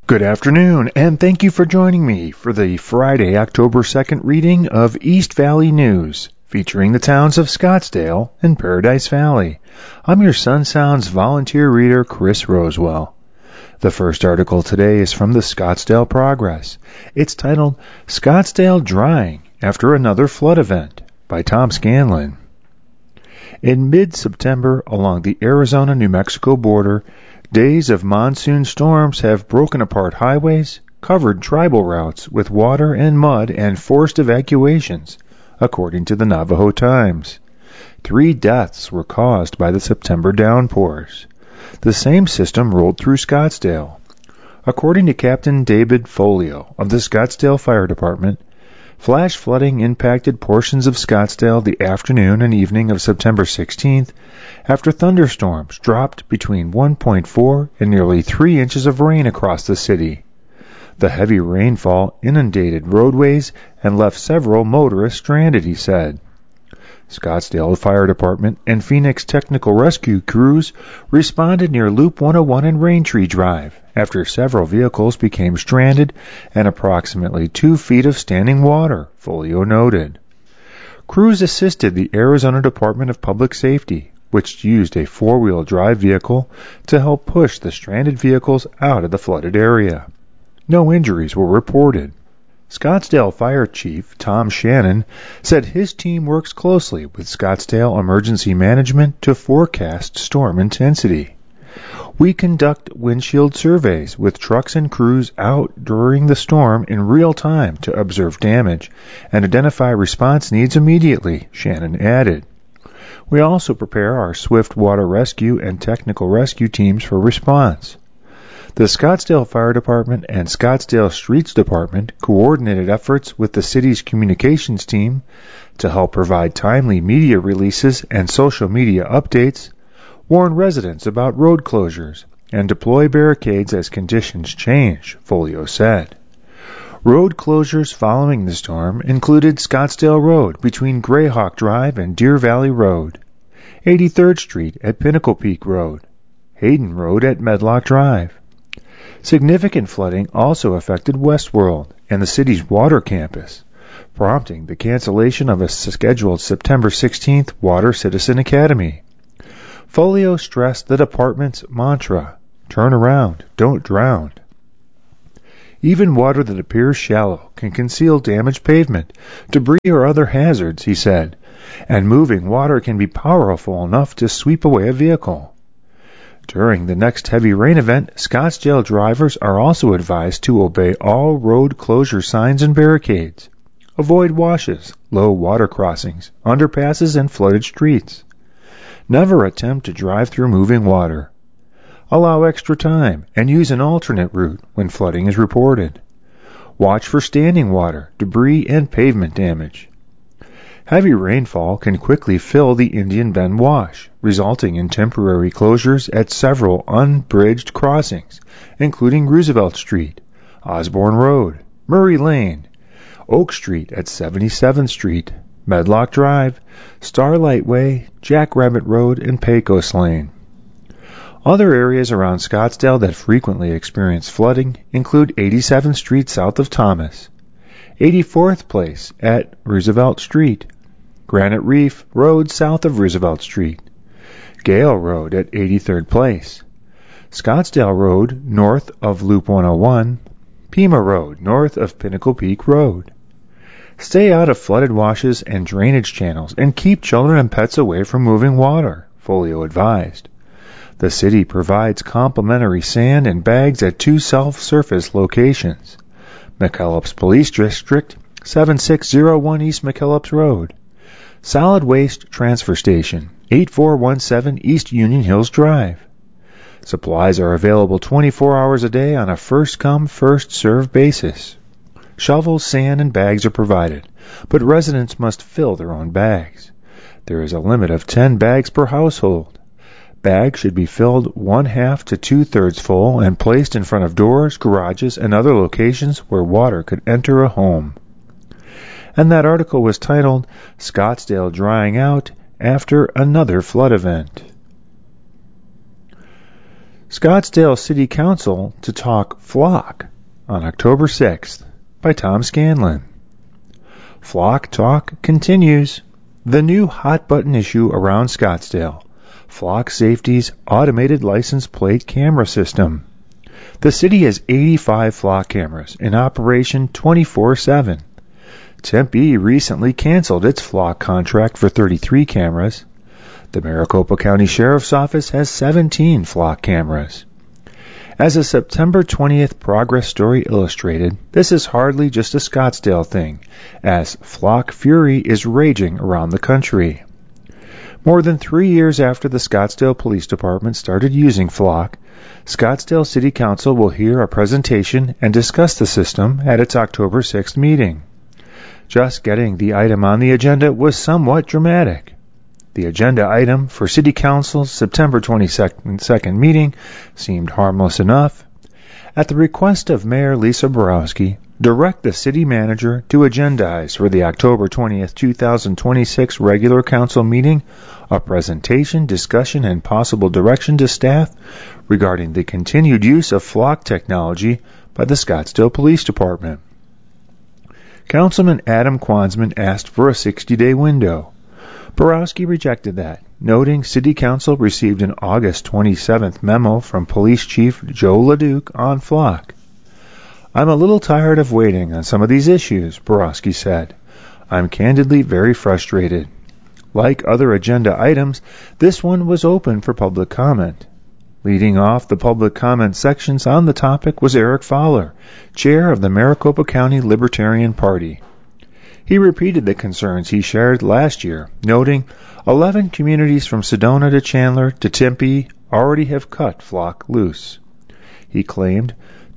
Good afternoon, and thank you for joining me for the Friday, October 2nd reading of East Valley News, featuring the towns of Scottsdale and Paradise Valley. I'm your Sun Sounds volunteer reader, Chris Rosewell. The first article today is from the Scottsdale Progress. It's titled, Scottsdale Drying After Another Flood Event, by Tom Scanlon. In mid-September, along the Arizona-New Mexico border, days of monsoon storms have broken apart highways, covered tribal routes with water and mud, and forced evacuations, according to the Navajo Times. 3 deaths were caused by the September downpours. The same system rolled through Scottsdale. According to Captain David Folio of the Scottsdale Fire Department, flash flooding impacted portions of Scottsdale the afternoon and evening of September 16th after thunderstorms dropped between 1.4 and nearly 3 inches of rain across the city. The heavy rainfall inundated roadways and left several motorists stranded, he said. Scottsdale Fire Department and Phoenix Technical Rescue crews responded near Loop 101 and Raintree Drive after several vehicles became stranded and approximately 2 feet of standing water, Folio noted. Crews assisted the Arizona Department of Public Safety, which used a 4-wheel drive vehicle to help push the stranded vehicles out of the flooded area. No injuries were reported. Scottsdale Fire Chief Tom Shannon said his team works closely with Scottsdale Emergency Management to forecast storm intensity. We conduct windshield surveys with trucks and crews out during the storm in real time to observe damage and identify response needs immediately, Shannon added. We also prepare our swift water rescue and technical rescue teams for response. The Scottsdale Fire Department and Scottsdale Streets Department coordinated efforts with the city's communications team to help provide timely media releases and social media updates, warn residents about road closures, and deploy barricades as conditions change, Folio said. Road closures following the storm included Scottsdale Road between Grayhawk Drive and Deer Valley Road, 83rd Street at Pinnacle Peak Road, Hayden Road at Medlock Drive. Significant flooding also affected Westworld and the city's water campus, prompting the cancellation of a scheduled September 16th Water Citizen Academy. Folio stressed the department's mantra, turn around, don't drown. Even water that appears shallow can conceal damaged pavement, debris, or other hazards, he said, and moving water can be powerful enough to sweep away a vehicle. During the next heavy rain event, Scottsdale drivers are also advised to obey all road closure signs and barricades. Avoid washes, low water crossings, underpasses, and flooded streets. Never attempt to drive through moving water. Allow extra time and use an alternate route when flooding is reported. Watch for standing water, debris, and pavement damage. Heavy rainfall can quickly fill the Indian Bend Wash, resulting in temporary closures at several unbridged crossings, including Roosevelt Street, Osborne Road, Murray Lane, Oak Street at 77th Street, Medlock Drive, Starlight Way, Jackrabbit Road, and Pecos Lane. Other areas around Scottsdale that frequently experience flooding include 87th Street south of Thomas, 84th Place at Roosevelt Street, Granite Reef Road south of Roosevelt Street, Gale Road at 83rd Place, Scottsdale Road north of Loop 101, Pima Road north of Pinnacle Peak Road. Stay out of flooded washes and drainage channels and keep children and pets away from moving water, Folio advised. The city provides complimentary sand and bags at 2 self-service locations. McKellips Police District, 7601 East McKellips Road. Solid Waste Transfer Station, 8417 East Union Hills Drive. Supplies are available 24 hours a day on a first-come, first-served basis. Shovels, sand, and bags are provided, but residents must fill their own bags. There is a limit of 10 bags per household. Bags should be filled 1/2 to 2/3 full and placed in front of doors, garages, and other locations where water could enter a home. And that article was titled, Scottsdale Drying Out After Another Flood Event. Scottsdale City Council to talk Flock on October 6th by Tom Scanlon. Flock talk continues. The new hot-button issue around Scottsdale, Flock Safety's automated license plate camera system. The city has 85 Flock cameras in operation 24/7. Tempe recently canceled its Flock contract for 33 cameras. The Maricopa County Sheriff's Office has 17 Flock cameras. As a September 20th progress story illustrated, this is hardly just a Scottsdale thing, as Flock fury is raging around the country. More than 3 years after the Scottsdale Police Department started using Flock, Scottsdale City Council will hear a presentation and discuss the system at its October 6th meeting. Just getting the item on the agenda was somewhat dramatic. The agenda item for City Council's September 22nd meeting seemed harmless enough. At the request of Mayor Lisa Borowski, direct the city manager to agendize for the October 20th, 2026 regular council meeting a presentation, discussion, and possible direction to staff regarding the continued use of Flock technology by the Scottsdale Police Department. Councilman Adam Kwansman asked for a 60-day window. Borowski rejected that, noting City Council received an August 27th memo from Police Chief Joe LeDuc on Flock. I'm a little tired of waiting on some of these issues, Borowski said. I'm candidly very frustrated. Like other agenda items, this one was open for public comment. Leading off the public comment sections on the topic was Eric Fowler, chair of the Maricopa County Libertarian Party. He repeated the concerns he shared last year, noting 11 communities from Sedona to Chandler to Tempe already have cut Flock loose. He claimed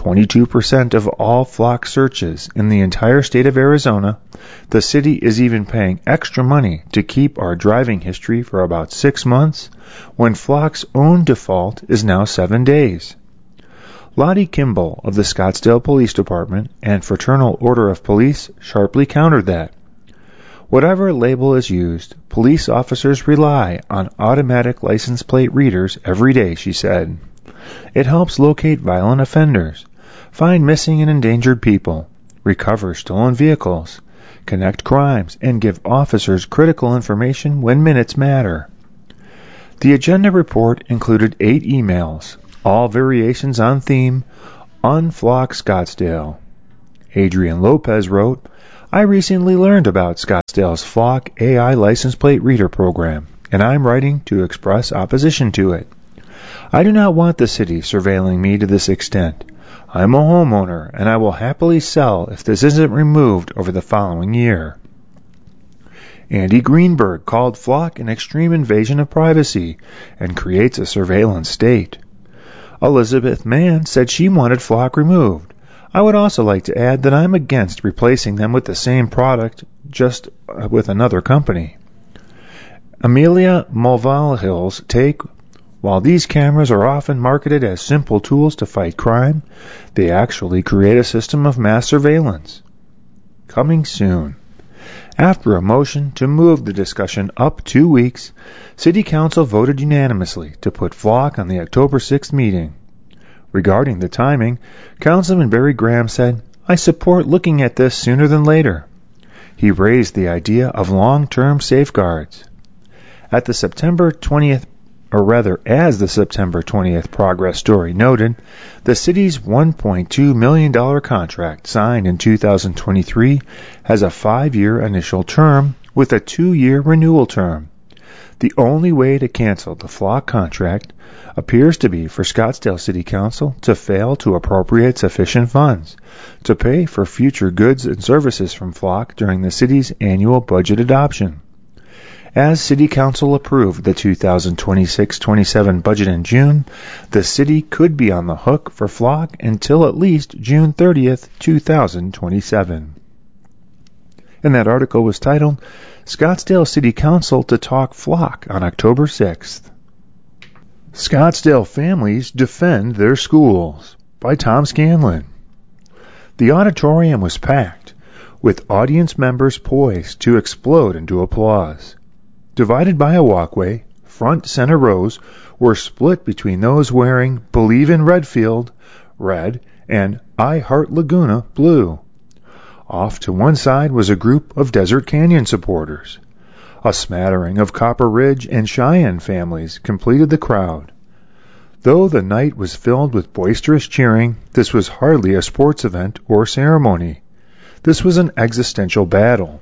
22% of all Flock searches in the entire state of Arizona. The city is even paying extra money to keep our driving history for about 6 months, when Flock's own default is now 7 days. Lottie Kimball of the Scottsdale Police Department and Fraternal Order of Police sharply countered that. Whatever label is used, police officers rely on automatic license plate readers every day, she said. It helps locate violent offenders, find missing and endangered people, recover stolen vehicles, connect crimes, and give officers critical information when minutes matter. The agenda report included 8 emails, all variations on theme, Unflock Scottsdale. Adrian Lopez wrote, I recently learned about Scottsdale's Flock AI license plate reader program, and I'm writing to express opposition to it. I do not want the city surveilling me to this extent. I'm a homeowner, and I will happily sell if this isn't removed over the following year. Andy Greenberg called Flock an extreme invasion of privacy and creates a surveillance state. Elizabeth Mann said she wanted Flock removed. I would also like to add that I'm against replacing them with the same product, just with another company. Amelia Mulvallhill's take, while these cameras are often marketed as simple tools to fight crime, they actually create a system of mass surveillance. Coming soon. After a motion to move the discussion up 2 weeks, City Council voted unanimously to put Flock on the October 6th meeting. Regarding the timing, Councilman Barry Graham said, I support looking at this sooner than later. He raised the idea of long-term safeguards. As the September 20th progress story noted, the city's $1.2 million contract signed in 2023 has a 5-year initial term with a 2-year renewal term. The only way to cancel the Flock contract appears to be for Scottsdale City Council to fail to appropriate sufficient funds to pay for future goods and services from Flock during the city's annual budget adoption. As City Council approved the 2026-27 budget in June, the city could be on the hook for Flock until at least June 30th, 2027. And that article was titled, Scottsdale City Council to talk Flock on October 6th. Scottsdale families defend their schools by Tom Scanlon. The auditorium was packed, with audience members poised to explode into applause. Divided by a walkway, front center rows were split between those wearing Believe in Redfield, red, and I Heart Laguna, blue. Off to one side was a group of Desert Canyon supporters. A smattering of Copper Ridge and Cheyenne families completed the crowd. Though the night was filled with boisterous cheering, this was hardly a sports event or ceremony. This was an existential battle.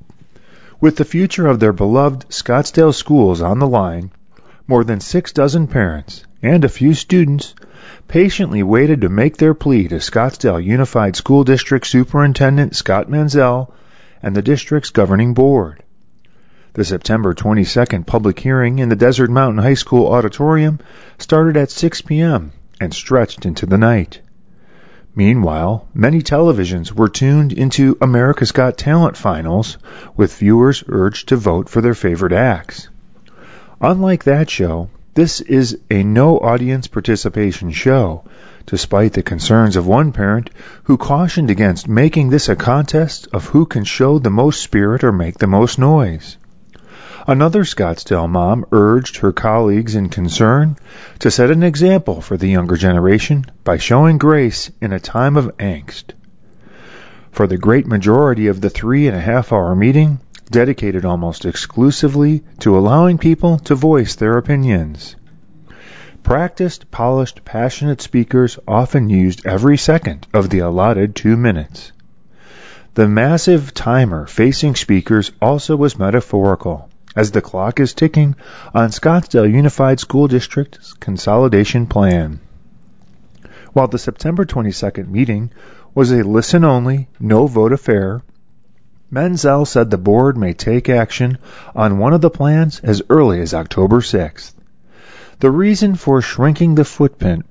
With the future of their beloved Scottsdale schools on the line, more than 6 dozen parents and a few students patiently waited to make their plea to Scottsdale Unified School District Superintendent Scott Menzel and the district's governing board. The September 22nd public hearing in the Desert Mountain High School auditorium started at 6 p.m. and stretched into the night. Meanwhile, many televisions were tuned into America's Got Talent finals, with viewers urged to vote for their favorite acts. Unlike that show, this is a no-audience participation show, despite the concerns of one parent who cautioned against making this a contest of who can show the most spirit or make the most noise. Another Scottsdale mom urged her colleagues in concern to set an example for the younger generation by showing grace in a time of angst. For the great majority of the 3.5-hour meeting, dedicated almost exclusively to allowing people to voice their opinions. Practiced, polished, passionate speakers often used every second of the allotted 2 minutes. The massive timer facing speakers also was metaphorical, as the clock is ticking on Scottsdale Unified School District's consolidation plan. While the September 22nd meeting was a listen-only, no-vote affair, Menzel said the board may take action on one of the plans as early as October 6th. The reason for shrinking the footprint,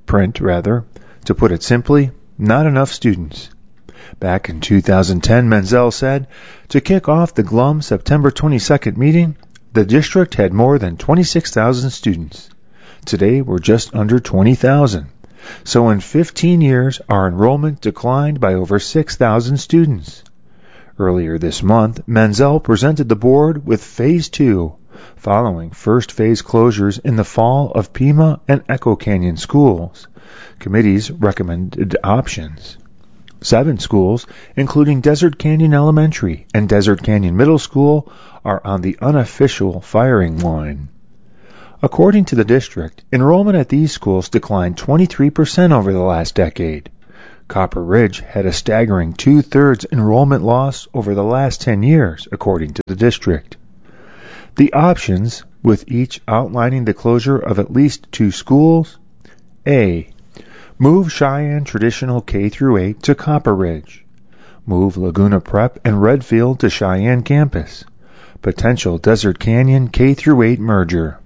to put it simply, not enough students. Back in 2010, Menzel said, to kick off the glum September 22nd meeting, the district had more than 26,000 students. Today, we're just under 20,000. So in 15 years, our enrollment declined by over 6,000 students. Earlier this month, Menzel presented the board with Phase 2, following first phase closures in the fall of Pima and Echo Canyon schools. Committees recommended options. 7 schools, including Desert Canyon Elementary and Desert Canyon Middle School, are on the unofficial firing line. According to the district, enrollment at these schools declined 23% over the last decade. Copper Ridge had a staggering 2/3 enrollment loss over the last 10 years, according to the district. The options, with each outlining the closure of at least 2 schools: A. Move Cheyenne Traditional K-8 to Copper Ridge. Move Laguna Prep and Redfield to Cheyenne Campus. Potential Desert Canyon K-8 merger.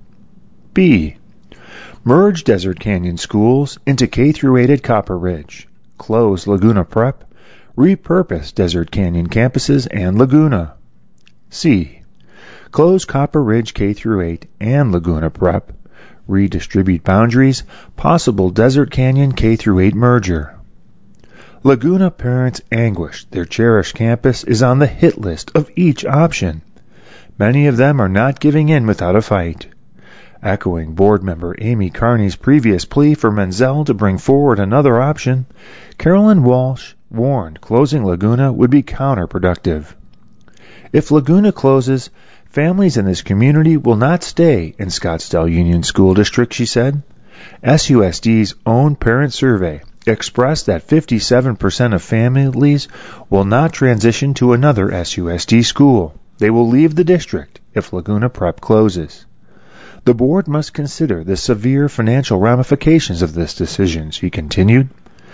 B. Merge Desert Canyon schools into K-8 at Copper Ridge. Close Laguna Prep. Repurpose Desert Canyon campuses and Laguna. C. Close Copper Ridge K-8 and Laguna Prep. Redistribute boundaries. Possible Desert Canyon K-8 merger. Laguna parents anguish their cherished campus is on the hit list of each option. Many of them are not giving in without a fight. Echoing board member Amy Carney's previous plea for Menzel to bring forward another option, Carolyn Walsh warned closing Laguna would be counterproductive. If Laguna closes, families in this community will not stay in Scottsdale Union School District, she said. SUSD's own parent survey expressed that 57% of families will not transition to another SUSD school. They will leave the district if Laguna Prep closes. The board must consider the severe financial ramifications of this decision, she continued.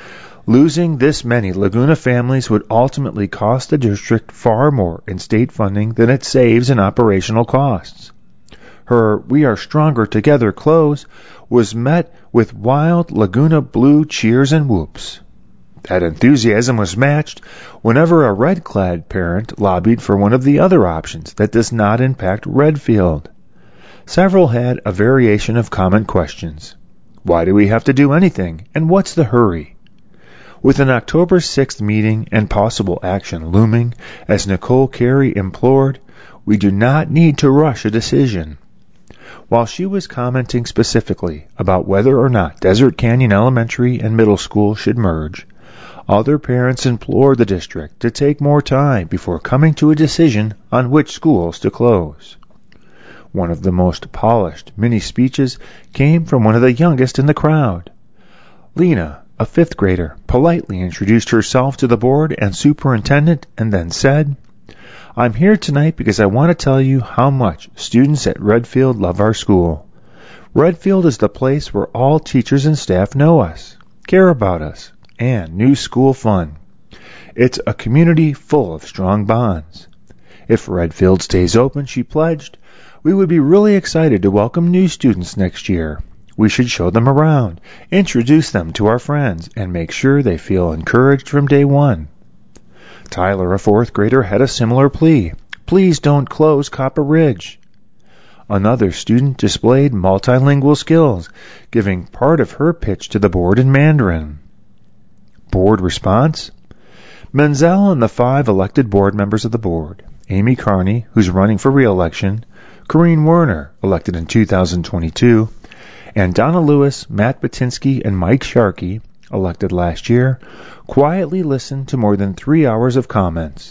Losing this many Laguna families would ultimately cost the district far more in state funding than it saves in operational costs. Her We Are Stronger Together close was met with wild Laguna Blue cheers and whoops. That enthusiasm was matched whenever a red-clad parent lobbied for one of the other options that does not impact Redfield. Several had a variation of common questions. Why do we have to do anything, and what's the hurry? With an October 6th meeting and possible action looming, as Nicole Carey implored, we do not need to rush a decision. While she was commenting specifically about whether or not Desert Canyon Elementary and Middle School should merge, other parents implored the district to take more time before coming to a decision on which schools to close. One of the most polished mini speeches came from one of the youngest in the crowd. Lena, a fifth grader, politely introduced herself to the board and superintendent and then said, "I'm here tonight because I want to tell you how much students at Redfield love our school. Redfield is the place where all teachers and staff know us, care about us, and new school fun. It's a community full of strong bonds. If Redfield stays open," she pledged, "we would be really excited to welcome new students next year. We should show them around, introduce them to our friends, and make sure they feel encouraged from day one." Tyler, a fourth grader, had a similar plea. "Please don't close Copper Ridge." Another student displayed multilingual skills, giving part of her pitch to the board in Mandarin. Board response? Menzel and the 5 elected board members of the board, Amy Carney, who's running for re-election, Corrine Werner, elected in 2022, and Donna Lewis, Matt Batinsky, and Mike Sharkey, elected last year, quietly listened to more than 3 hours of comments.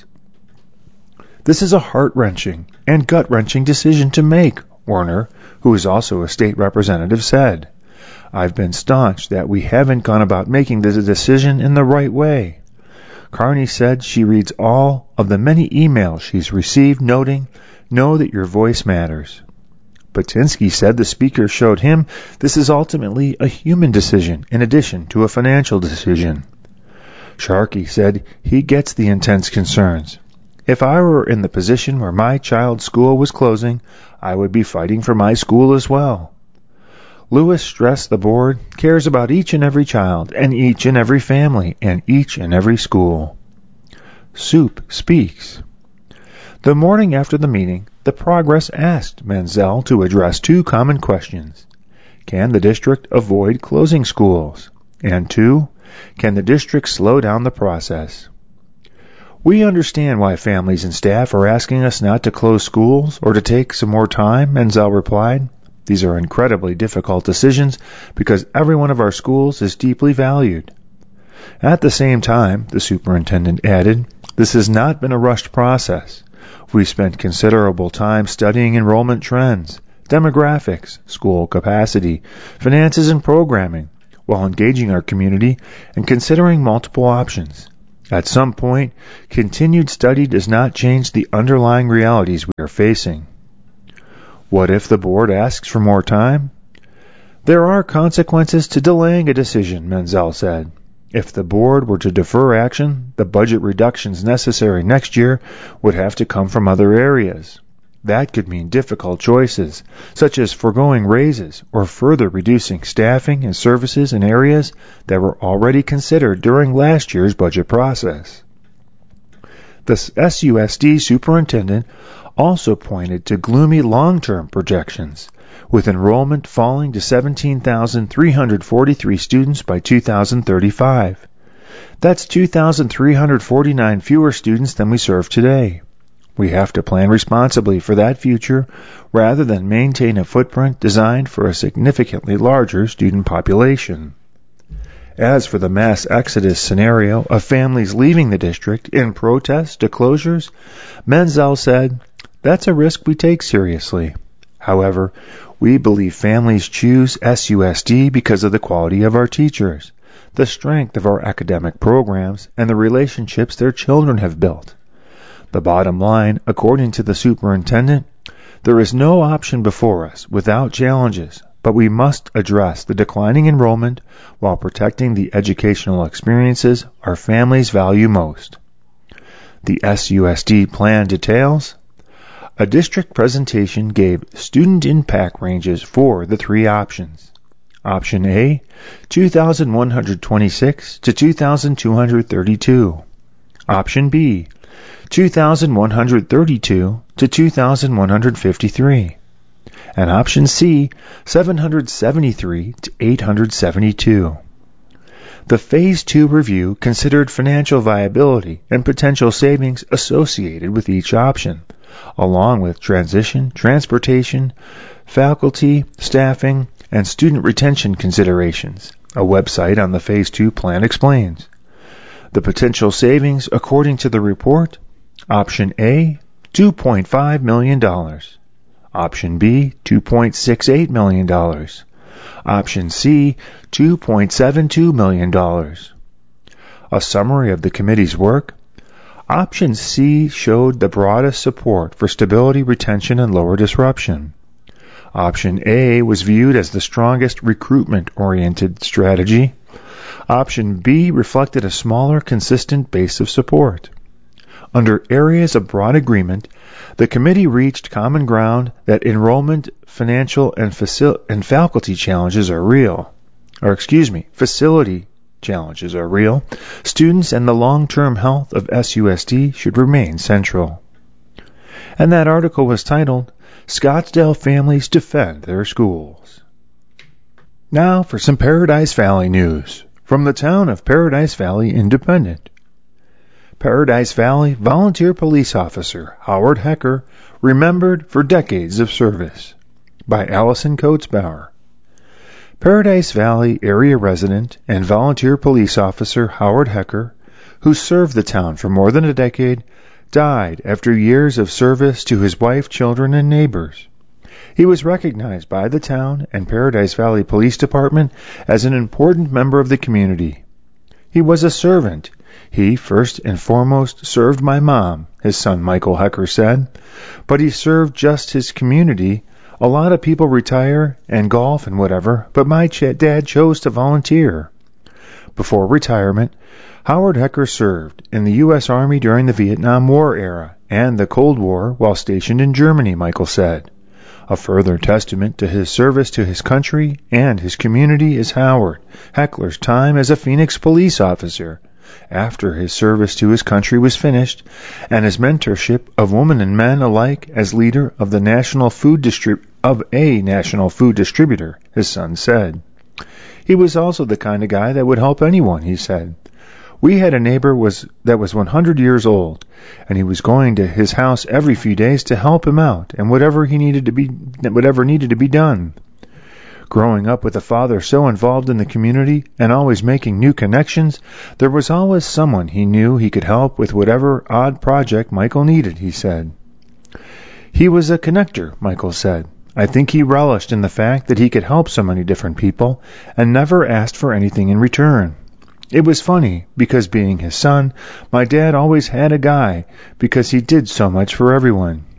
"This is a heart-wrenching and gut-wrenching decision to make," Werner, who is also a state representative, said. "I've been staunch that we haven't gone about making the decision in the right way." Carney said she reads all of the many emails she's received noting, "Know that your voice matters." Batinsky said the speaker showed him this is ultimately a human decision in addition to a financial decision. Sharkey said he gets the intense concerns. "If I were in the position where my child's school was closing, I would be fighting for my school as well." Lewis stressed the board cares about each and every child and each and every family and each and every school. Soup speaks. The morning after the meeting, the Progress asked Menzel to address 2 common questions. Can the district avoid closing schools? And 2, can the district slow down the process? "We understand why families and staff are asking us not to close schools or to take some more time," Menzel replied. "These are incredibly difficult decisions because every one of our schools is deeply valued." At the same time, the superintendent added, "This has not been a rushed process. We spent considerable time studying enrollment trends, demographics, school capacity, finances, and programming, while engaging our community and considering multiple options. At some point, continued study does not change the underlying realities we are facing." What if the board asks for more time? "There are consequences to delaying a decision," Menzel said. "If the board were to defer action, the budget reductions necessary next year would have to come from other areas. That could mean difficult choices, such as foregoing raises or further reducing staffing and services in areas that were already considered during last year's budget process." The SUSD superintendent also pointed to gloomy long-term projections, with enrollment falling to 17,343 students by 2035. That's 2,349 fewer students than we serve today. We have to plan responsibly for that future rather than maintain a footprint designed for a significantly larger student population. As for the mass exodus scenario of families leaving the district in protest to closures, Menzel said, "That's a risk we take seriously. However, we believe families choose SUSD because of the quality of our teachers, the strength of our academic programs, and the relationships their children have built. The bottom line, according to the superintendent, there is no option before us without challenges, but we must address the declining enrollment while protecting the educational experiences our families value most." The SUSD plan details: a district presentation gave student impact ranges for the 3 options. Option A, 2,126 to 2,232. Option B, 2,132 to 2,153. And Option C, 773 to 872. The Phase 2 review considered financial viability and potential savings associated with each option, along with transition, transportation, faculty, staffing, and student retention considerations, a website on the Phase 2 plan explains. The potential savings, according to the report: Option A, $2.5 million. Option B, $2.68 million. Option C, $2.72 million. A summary of the committee's work: Option C showed the broadest support for stability, retention, and lower disruption. Option A was viewed as the strongest recruitment-oriented strategy. Option B reflected a smaller, consistent base of support. Under areas of broad agreement, the committee reached common ground that enrollment, financial, and faculty challenges are real. Facility challenges are real. Students and the long-term health of SUSD should remain central. And that article was titled, Scottsdale Families Defend Their Schools. Now for some Paradise Valley news from the town of Paradise Valley Independent. Paradise Valley volunteer police officer Howard Hecker remembered for decades of service, by Allison Coates-Bauer. Paradise Valley area resident and volunteer police officer Howard Hecker, who served the town for more than a decade, died after years of service to his wife, children, and neighbors. He was recognized by the town and Paradise Valley Police Department as an important member of the community. He was a servant. He, first and foremost, served my mom, his son Michael Hecker said, but he served just his community. A lot of people retire and golf and whatever, but my dad chose to volunteer. Before retirement, Howard Hecker served in the U.S. Army during the Vietnam War era and the Cold War while stationed in Germany, Michael said. A further testament to his service to his country and his community is Howard Heckler's time as a Phoenix police officer, after his service to his country was finished, and his mentorship of women and men alike as leader of a national food distributor, his son said. He was also the kind of guy that would help anyone, he said. We had a neighbor that was 100 years old, and he was going to his house every few days to help him out and whatever needed to be done. Growing up with a father so involved in the community and always making new connections, there was always someone he knew he could help with whatever odd project Michael needed, he said. He was a connector, Michael said. I think he relished in the fact that he could help so many different people and never asked for anything in return. It was funny, because being his son, my dad always had a guy, because he did so much for everyone.